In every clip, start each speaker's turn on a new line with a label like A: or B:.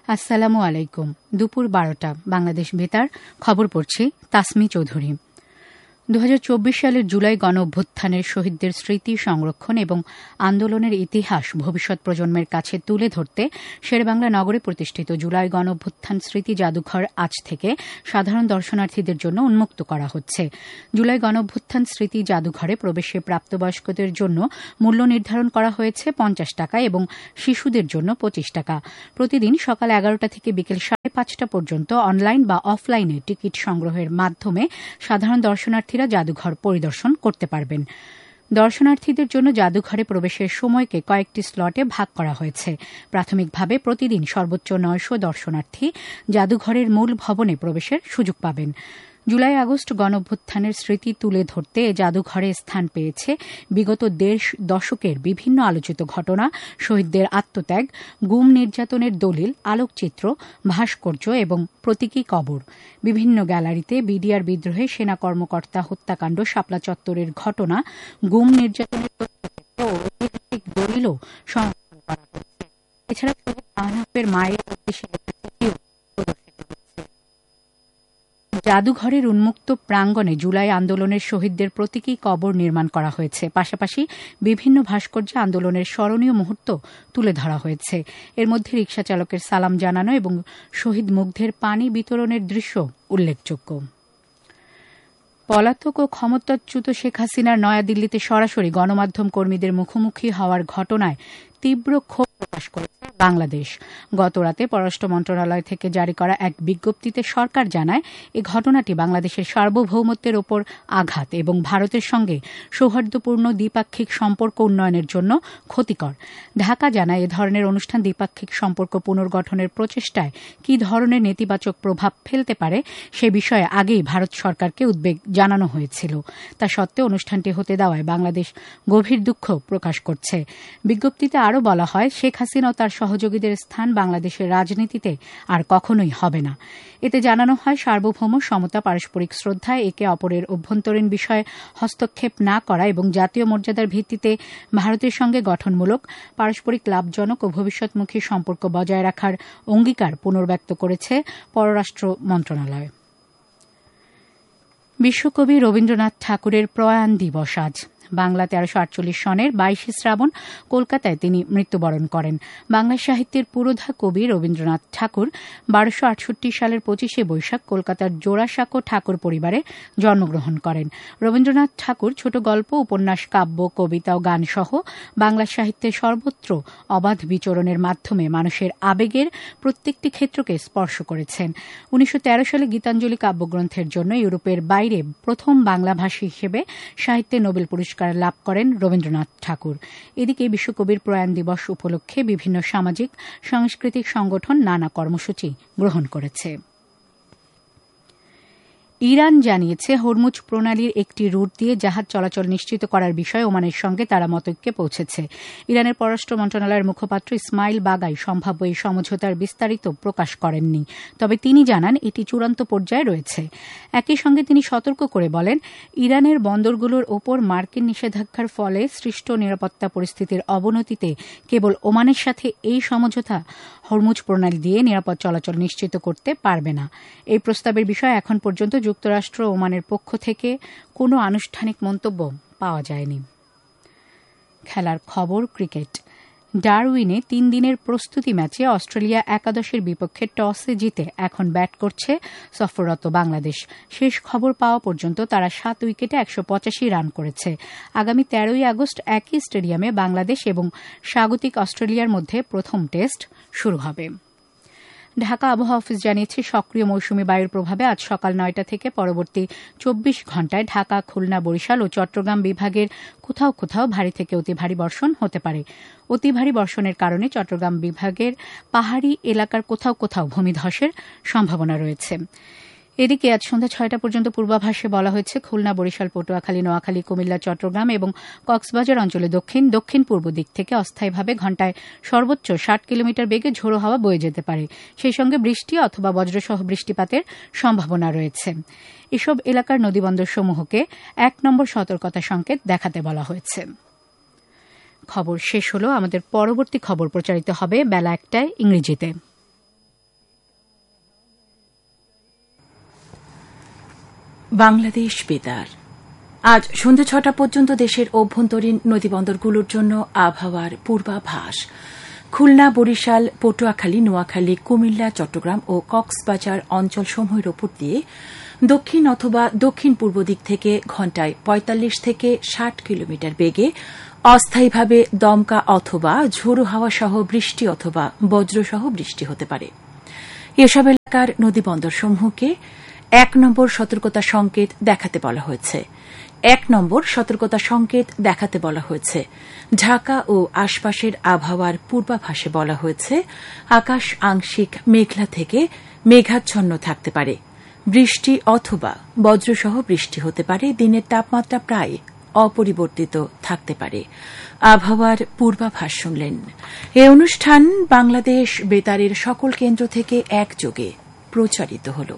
A: আসসালামু আলাইকুম। দুপুর 12টা বাংলাদেশ বেতার খবর পড়ছি তাসমি চৌধুরী। 2024 সালের জুলাই গণ অভ্যুত্থানের শহীদদের স্মৃতি সংরক্ষণ এবং আন্দোলনের ইতিহাস ভবিষ্যৎ প্রজন্মের কাছে তুলে ধরতে শেরেবাংলা নগরে প্রতিষ্ঠিত জুলাই গণ অভ্যুত্থান স্মৃতি জাদুঘর আজ থেকে সাধারণ দর্শনার্থীদের জন্য উন্মুক্ত করা হচ্ছে। জুলাই গণ অভ্যুত্থান স্মৃতি জাদুঘরে প্রবেশে প্রাপ্তবয়স্কদের জন্য মূল্য নির্ধারণ করা হয়েছে 50 টাকা এবং শিশুদের জন্য 25 টাকা। প্রতিদিন সকাল 11টা থেকে বিকেল 5:30 পর্যন্ত অনলাইন বা অফলাইনে টিকিট সংগ্রহের মাধ্যমে সাধারণ দর্শনার্থীরা জাদুঘর পরিদর্শন করতে পারবেন। দর্শনার্থীদের জন্য জাদুঘরে প্রবেশের সময়কে কয়েকটি স্লটে ভাগ করা হয়েছে। প্রাথমিকভাবে প্রতিদিন সর্বোচ্চ 900 দর্শনার্থী জাদুঘরের মূল ভবনে প্রবেশের সুযোগ পাবেন। জুলাই আগস্ট গণঅভ্যুত্থানের স্মৃতি তুলে ধরতে জাদুঘরে স্থান পেয়েছে বিগত 1.5 দশকের বিভিন্ন আলোচিত ঘটনা, শহীদদের আত্মত্যাগ, গুম নির্যাতনের দলিল, আলোকচিত্র, ভাস্কর্য এবং প্রতীকী কবর। বিভিন্ন গ্যালারিতে বিডিআর বিদ্রোহে সেনা কর্মকর্তা হত্যাকাণ্ড, শাপলা চত্বরের ঘটনা, গুম নির্যাতনের তথ্যচিত্র ও ঐতিহাসিক দলিলও সংরক্ষণ করা হয়েছে। এছাড়া শহীদ আহনাফের মায়ের উদ্দেশ্যে জাদুঘরের উন্মুক্ত প্রাঙ্গণে জুলাই আন্দোলনের শহীদদের প্রতীকী কবর নির্মাণ করা হয়েছে। পাশাপাশি বিভিন্ন ভাস্কর্যে আন্দোলনের স্মরণীয় মুহূর্ত তুলে ধরা হয়েছে। এর মধ্যে রিকশা চালকের সালাম জানানো এবং শহীদ মুগ্ধের পানি বিতরণের দৃশ্য উল্লেখযোগ্য। পলাতক ও ক্ষমতাচ্যুত শেখ হাসিনার নয়াদিল্লিতে সরাসরি গণমাধ্যম কর্মীদের মুখোমুখি হওয়ার ঘটনায় তীব্র ক্ষোভ প্রকাশ করেছে বাংলাদেশ। গতরাতে পররাষ্ট্র মন্ত্রণালয় থেকে জারি করা এক বিজ্ঞপ্তিতে সরকার জানায়, এ ঘটনাটি বাংলাদেশের সার্বভৌমত্বের ওপর আঘাত এবং ভারতের সঙ্গে সৌহার্দ্যপূর্ণ দ্বিপাক্ষিক সম্পর্ক উন্নয়নের জন্য ক্ষতিকর। ঢাকা জানায়, এ ধরনের অনুষ্ঠান দ্বিপাক্ষিক সম্পর্ক পুনর্গঠনের প্রচেষ্টায় কী ধরনের নেতিবাচক প্রভাব ফেলতে পারে সে বিষয়ে আগেই ভারত সরকারকে উদ্বেগ জানানো হয়েছিল। তা সত্ত্বেও অনুষ্ঠানটি হতে দেওয়ায় বাংলাদেশ গভীর দুঃখ প্রকাশ করছে। বিজ্ঞপ্তিতে আরও বলা হয়, শেখ হাসিনা ও তার সহযোগীদের স্থান বাংলাদেশের রাজনীতিতে আর কখনোই হবে না। এতে জানানো হয়, সার্বভৌম সমতা, পারস্পরিক শ্রদ্ধা, একে অপরের অভ্যন্তরীণ বিষয়ে হস্তক্ষেপ না করা এবং জাতীয় মর্যাদার ভিত্তিতে ভারতের সঙ্গে গঠনমূলক, পারস্পরিক লাভজনক ও ভবিষ্যৎমুখী সম্পর্ক বজায় রাখার অঙ্গীকার পুনর্ব্যক্ত করেছে পররাষ্ট্র মন্ত্রণালয়। বিশ্বকবি রবীন্দ্রনাথ ঠাকুরের প্রয়াণ দিবস আজ। বাংলা 1348 সনের 22 শ্রাবণ কলকাতায় তিনি মৃত্যুবরণ করেন। বাংলা সাহিত্যের পুরোধা কবি রবীন্দ্রনাথ ঠাকুর 1268 সালের 25শে বৈশাখ কলকাতার জোড়াসাঁকো ঠাকুর পরিবারে জন্মগ্রহণ করেন। রবীন্দ্রনাথ ঠাকুর ছোট গল্প, উপন্যাস, কাব্য, কবিতা ও গান সহ বাংলা সাহিত্যের সর্বত্র অবাধ বিচরণের মাধ্যমে মানুষের আবেগের প্রত্যেকটি ক্ষেত্রকে স্পর্শ করেছেন। 1913 সালে গীতাঞ্জলি কাব্যগ্রন্থের জন্য ইউরোপের বাইরে প্রথম বাংলাভাষী হিসেবে সাহিত্যে নোবেল পুরস্কার লাভ করেন রবীন্দ্রনাথ ঠাকুর। এদিকে বিশ্বকবির প্রয়াণ দিবস উপলক্ষে বিভিন্ন সামাজিক সাংস্কৃতিক সংগঠন নানা কর্মসূচি গ্রহণ করেছে। ইরান জানিয়েছে, হরমুজ প্রণালীর একটি রুট দিয়ে জাহাজ চলাচল নিশ্চিত করার বিষয়ে ওমানের সঙ্গে তারা মতৈক্যে পৌঁছেছে। ইরানের পররাষ্ট্র মন্ত্রণালয়ের মুখপাত্র ইসমাইল বাগাই সম্ভাব্য এই সমঝোতার বিস্তারিত প্রকাশ করেননি, তবে তিনি জানান এটি চূড়ান্ত পর্যায়ে রয়েছে। একই সঙ্গে তিনি সতর্ক করে বলেন, ইরানের বন্দরগুলোর ওপর মার্কিন নিষেধাজ্ঞার ফলে সৃষ্ট নিরাপত্তা পরিস্থিতির অবনতিতে কেবল ওমানের সাথে এই সমঝোতা হরমুজ প্রণালী দিয়ে নিরাপদ চলাচল নিশ্চিত করতে পারবে না। এই প্রস্তাবের বিষয়ে এখন পর্যন্ত যুক্তরাষ্ট্র ও ওমানের পক্ষ থেকে কোনো আনুষ্ঠানিক মন্তব্য পাওয়া যায়নি। খেলার খবর, ক্রিকেট। ডারউইনে 3 দিনের প্রস্তুতি ম্যাচে অস্ট্রেলিয়া একাদশের বিপক্ষে টসে জিতে এখন ব্যাট করছে সফররত বাংলাদেশ। শেষ খবর পাওয়া পর্যন্ত তারা 7 উইকেটে 185 রান করেছে। আগামী 13ই আগস্ট একই স্টেডিয়ামে বাংলাদেশ এবং স্বাগতিক অস্ট্রেলিয়ার মধ্যে প্রথম টেস্ট শুরু হবে। ঢাকা আবহাওয়া অফিস জানিয়েছে, সক্রিয় মৌসুমী বায়ুর প্রভাবে আজ সকাল 9টা থেকে পরবর্তী 24 ঘণ্টায় ঢাকা, খুলনা, বরিশাল ও চট্টগ্রাম বিভাগের কোথাও কোথাও ভারী থেকে অতি ভারী বর্ষণ হতে পারে। অতি ভারী বর্ষণের কারণে চট্টগ্রাম বিভাগের পাহাড়ি এলাকার কোথাও কোথাও ভূমিধসের সম্ভাবনা রয়েছে। এদিকে আজ সন্ধ্যা 6টা পর্যন্ত পূর্বাভাসে বলা হয়েছে, খুলনা, বরিশাল, পটুয়াখালী, নোয়াখালী, কুমিল্লা, চট্টগ্রাম এবং কক্সবাজার অঞ্চলে দক্ষিণ পূর্ব দিক থেকে অস্থায়ীভাবে ঘণ্টায় সর্বোচ্চ 60 কিলোমিটার বেগে ঝোড়ো হাওয়া বয়ে যেতে পারে। সেই সঙ্গে বৃষ্টি অথবা বজ্রসহ বৃষ্টিপাতের সম্ভাবনা রয়েছে। এসব এলাকার নদীবন্দরসমূহকে 1 নম্বর সতর্কতা সংকেত দেখাতে বলা হয়েছে। খবর শেষ হলো। আমাদের পরবর্তী খবর প্রচারিত হবে বেলা 1টায় ইংরেজিতে।
B: বাংলাদেশ বেতার। আজ সন্ধ্যে ৬টা পর্যন্ত দেশের অভ্যন্তরীণ নদীবন্দরগুলোর জন্য আবহাওয়ার পূর্বাভাস। খুলনা, বরিশাল, পটুয়াখালী, নোয়াখালী, কুমিল্লা, চট্টগ্রাম ও কক্সবাজার অঞ্চলসমূহের ওপর দিয়ে দক্ষিণ অথবা দক্ষিণ পূর্ব দিক থেকে ঘণ্টায় ৪৫ থেকে ৬০ কিলোমিটার বেগে অস্থায়ীভাবে দমকা অথবা ঝোড়ো হাওয়া সহ বৃষ্টি অথবা বজ্রসহ বৃষ্টি হতে পারে। এসব এলাকার নদীবন্দরসমূহকে ১ নম্বর সতর্কতা সংকেত দেখাতে বলা হয়েছে। ১ নম্বর সতর্কতা সংকেত দেখাতে বলা হয়েছে। ঢাকা ও আশপাশের আবহাওয়ার পূর্বাভাসে বলা হয়েছে, আকাশ আংশিক মেঘলা থেকে মেঘাচ্ছন্ন থাকতে পারে। বৃষ্টি অথবা বজ্রসহ বৃষ্টি হতে পারে। দিনের তাপমাত্রা প্রায় অপরিবর্তিত থাকতে পারে। আবহাওয়ার পূর্বাভাস শুনলেন। এ অনুষ্ঠান বাংলাদেশ বেতারের সকল কেন্দ্র থেকে একযোগে প্রচারিত হল।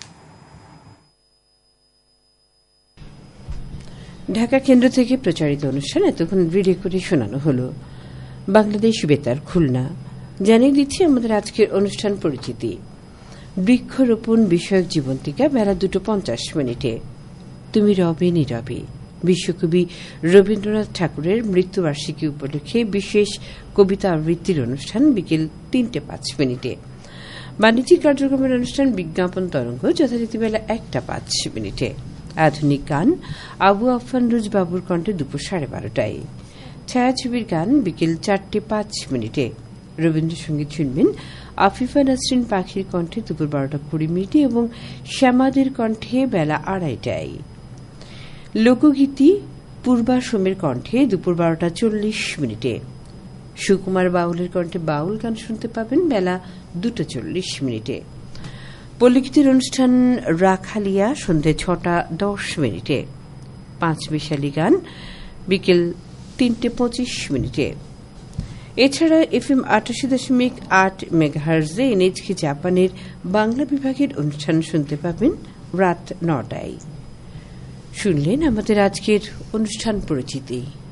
C: ঢাকা কেন্দ্র থেকে প্রচারিত অনুষ্ঠান এতক্ষণ রিডে করে শোনানো হল। বাংলাদেশ বেতার খুলনা। জানিয়ে দিচ্ছি আমাদের আজকের অনুষ্ঠান পরিচিতি। বৃক্ষরোপণ বিষয়ক জীবন্তিকা বেলা 2:50 তুমি রবে নীরবে। বিশ্বকবি রবীন্দ্রনাথ ঠাকুরের মৃত্যুবার্ষিকী উপলক্ষে বিশেষ কবিতা আবৃত্তির অনুষ্ঠান বিকেল 3:05। বাণিজ্যিক কার্যক্রমের অনুষ্ঠান বিজ্ঞাপন তরঙ্গ যথারীতি বেলা 1:05। আধুনিক গান আবু আফফান রুজ বাবুর কণ্ঠে দুপুর 12:30। ছায়াছবির গান বিকেল 4:05। রবীন্দ্রসঙ্গীত শুনবেন আফিফা নাসরিন পাখির কণ্ঠে দুপুর 12:20 এবং শ্যামাদের কণ্ঠে বেলা 2:30। লোকগীতি পূর্বাসমের কণ্ঠে দুপুর 12:40। সুকুমার বাউলের কণ্ঠে বাউল গান শুনতে পাবেন বেলা 2:40। পল্লীগীতির অনুষ্ঠান রাখালিয়া সন্ধ্যে 6:10। পাঁচমিশালি গান বিকেল 3:25। এছাড়া FM 88.8 মেগাহার্জে এনএইচকে জাপানের বাংলা বিভাগের অনুষ্ঠান শুনতে পাবেন রাত 9টায়। শুনলেন আমাদের আজকের অনুষ্ঠান পরিচিতি।